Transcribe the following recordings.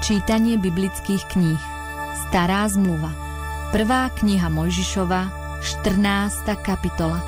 Čítanie biblických kníh. Stará zmluva. 1. kniha Mojžišova, 14. kapitola.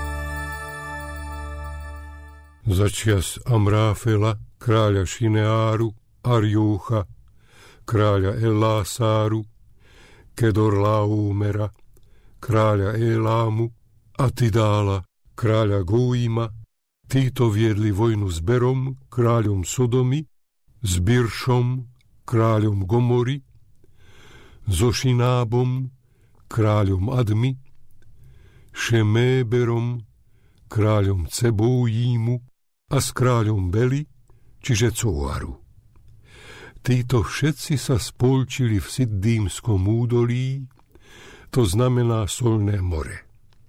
Začias Amráfela, kráľa Šineáru, Arjúcha, kráľa Elásáru, Kedorlaúmera, kráľa Elámu a Tidála, kráľa Góima. Títo viedli vojnu s Berom, kráľom Sodomy, s Biršom, kráľom Gomory, so Šinábom, kráľom Admy, Šeméberom, kráľom Cebójímu a s kráľom Beli, čiže Coaru. Títo všetci sa spolčili v Siddímskom údolí, to znamená Solné more.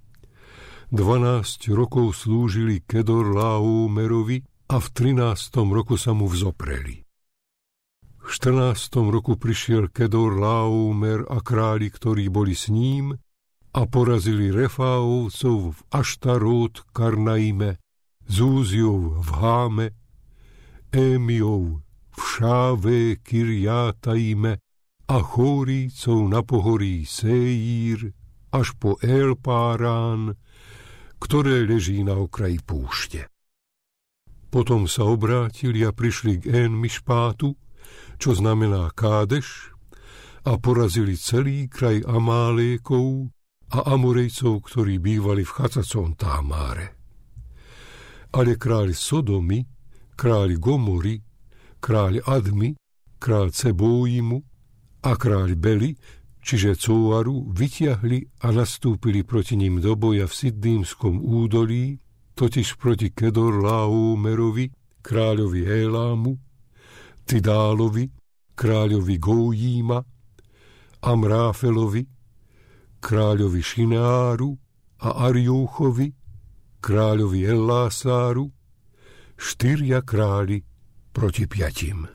12 rokov slúžili Kedorlaómerovi a v 13. roku sa mu vzopreli. V 14. roku prišiel Kedorlaómer a králi, ktorí boli s ním, a porazili Refáovcov v Aštarót Karnaime, Zúziov v Háme, Émiov v Šáve Kirjátaime a Chórícov na pohorí Séjír až po Elpárán, ktoré leží na okraji púšte. Potom sa obrátili a prišli k En-Mišpátu, čo znamená Kádeš, a porazili celý kraj Amálékov a Amorejcov, ktorí bývali v Chacacon Támáre. Ale kráľ Sodomy, kráľ Gomory, kráľ Admy, kráľ Cebójimu a kráľ Beli, čiže Coaru, vytiahli a nastúpili proti ním do boja v Siddímskom údolí, totiž proti Kedorlaómerovi, kráľovi Élámu, Tidálovi, kráľovi Gójíma, Amráfelovi, kráľovi Šineáru a Arjúchovi, kráľovi Elásáru, 4 králi proti 5.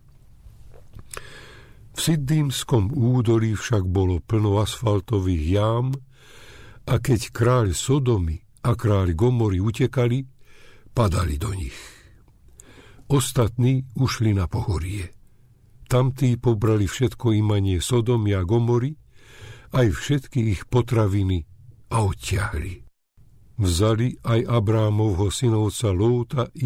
V Siddímskom údolí však bolo plno asfaltových jám a keď kráľ Sodomy a kráľ Gomory utekali, padali do nich. Ostatní ušli na pohorie. Tamtí pobrali všetko imanie Sodomy a Gomory, aj všetky ich potraviny a odtiahli. Vzali aj Abrámovho synovca Lóta